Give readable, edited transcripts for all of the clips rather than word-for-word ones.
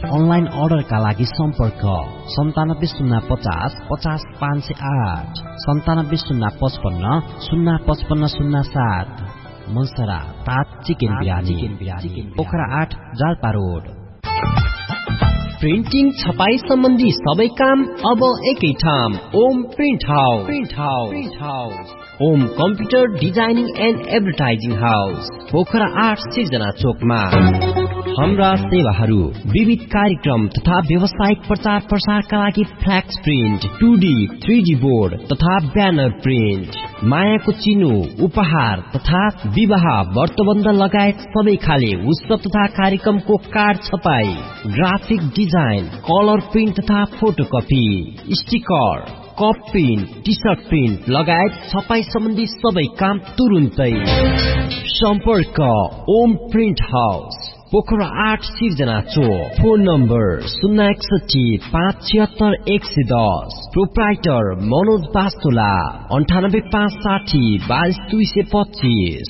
Online अर्डरका लागि सम्पर्क 975050 50508 975055 मन्सरा तात chicken biryani Pokhara 8 Jalpa road. Printing छपाई सम्बन्धी सबै काम अब एकै ठाउँ Om print house Om computer designing and advertising house Pokhara 8 सिर्जना चोकमा। हाम्रा सेवाहरू विविध कार्यक्रम तथा व्यावसायिक प्रचार प्रसारका लागि फ्ल्याक्स प्रिन्ट 2D 3D बोर्ड तथा ब्यानर प्रिन्ट, मायाको चिनो, उपहार तथा विवाह व्रतबन्ध लगायत सबै खाले उत्सव तथा कार्यक्रमको कार्ड छपाई, ग्राफिक डिजाइन, कलर प्रिन्ट तथा photocopy, sticker, cup print, T short print लगायत छपाई सम्बन्धी सबै काम तुरुन्तै। सम्पर्क ओम प्रिन्ट हाउस पोखरा 8 सिर्जना चोक। Phone number 061575110। Proprietor Manoj Bastola 9856022225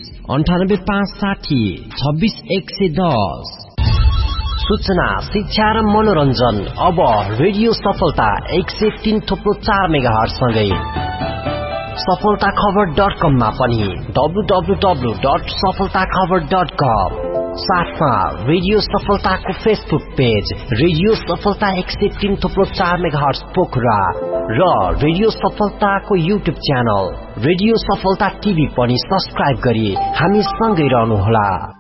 9856026110। सूचना, शिक्षा र मनोरञ्जन अब रेडियो सफलता 103.4 मेगाहर्ज सँगै सफलताखबर.com मा पनि www.सफलताखबर.com। साथमा रेडियो सफलताको फेसबुक पेज रेडियो सफलता 103.4 मेगाहर्ज पोखरा र रेडियो सफलताको युट्युब च्यानल रेडियो सफलता टिभी पनि सब्स्क्राइब गरी हामी सँगै रहनुहोला।